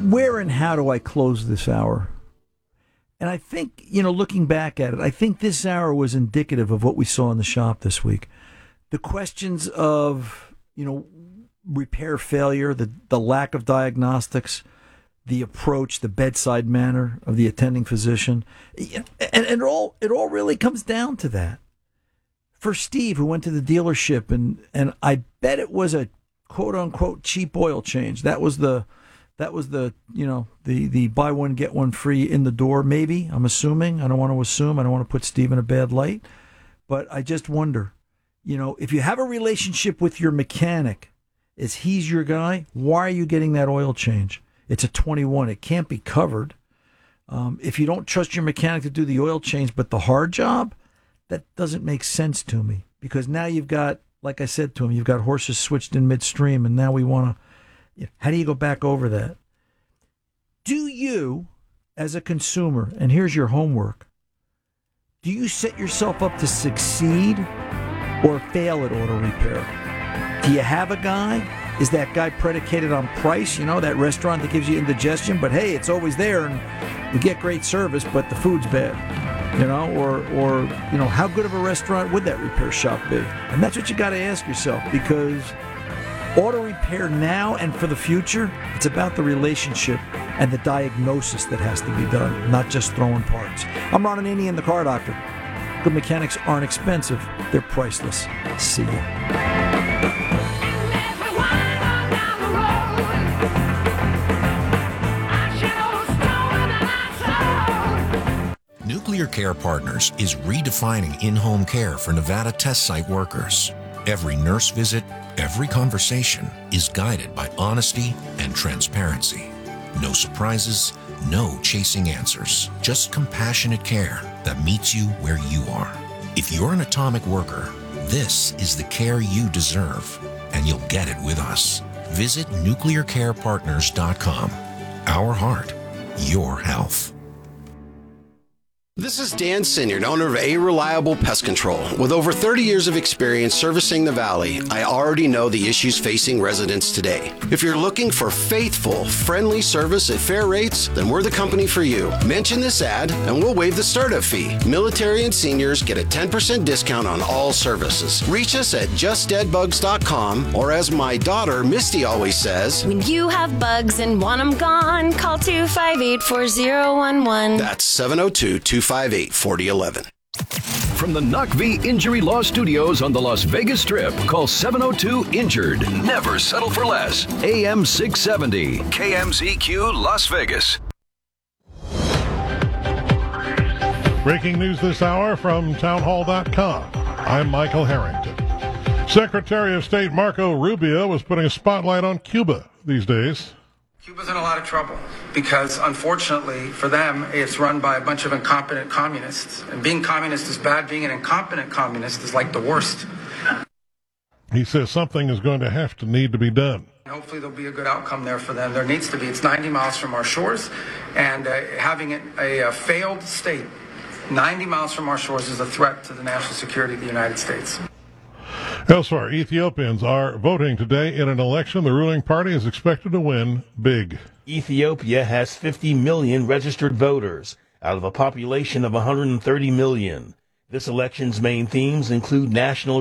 where and how do I close this hour? And I think, looking back at it, I think this hour was indicative of what we saw in the shop this week. The questions of, repair failure, the lack of diagnostics, the approach, the bedside manner of the attending physician. And it all really comes down to that. For Steve, who went to the dealership, and I bet it was a quote-unquote cheap oil change. That was the the buy one, get one free in the door, maybe, I'm assuming. I don't want to assume. I don't want to put Steve in a bad light. But I just wonder, if you have a relationship with your mechanic, is he's your guy, why are you getting that oil change? It's a 21. It can't be covered. If you don't trust your mechanic to do the oil change, but the hard job, that doesn't make sense to me. Because now you've got, like I said to him, you've got horses switched in midstream, and now we want to, how do you go back over that? Do you, as a consumer, and here's your homework, do you set yourself up to succeed or fail at auto repair? Do you have a guy? Is that guy predicated on price? That restaurant that gives you indigestion, but hey, it's always there and you get great service, but the food's bad. Or how good of a restaurant would that repair shop be? And that's what you got to ask yourself, because auto repair now and for the future, it's about the relationship and the diagnosis that has to be done, not just throwing parts. I'm Ron Ananian, the Car Doctor. Good mechanics aren't expensive. They're priceless. See ya. Nuclear Care Partners is redefining in-home care for Nevada test site workers. Every nurse visit, every conversation is guided by honesty and transparency. No surprises, no chasing answers, just compassionate care that meets you where you are. If you're an atomic worker, this is the care you deserve, and you'll get it with us. Visit nuclearcarepartners.com. Our heart, your health. This is Dan Sinyard, owner of A Reliable Pest Control. With over 30 years of experience servicing the Valley, I already know the issues facing residents today. If you're looking for faithful, friendly service at fair rates, then we're the company for you. Mention this ad and we'll waive the startup fee. Military and seniors get a 10% discount on all services. Reach us at justdeadbugs.com, or as my daughter Misty always says, when you have bugs and want them gone, call 258-4011. That's 702-258-4011. From the Knock V Injury Law Studios on the Las Vegas Strip, call 702-INJURED. Never settle for less. AM 670, KMZQ Las Vegas. Breaking news this hour from townhall.com. I'm Michael Harrington. Secretary of State Marco Rubio was putting a spotlight on Cuba these days. Cuba's in a lot of trouble because, unfortunately for them, it's run by a bunch of incompetent communists. And being communist is bad. Being an incompetent communist is like the worst. He says something is going to need to be done. Hopefully there'll be a good outcome there for them. There needs to be. It's 90 miles from our shores, and having it a failed state 90 miles from our shores is a threat to the national security of the United States. Elsewhere, Ethiopians are voting today in an election the ruling party is expected to win big. Ethiopia has 50 million registered voters out of a population of 130 million. This election's main themes include national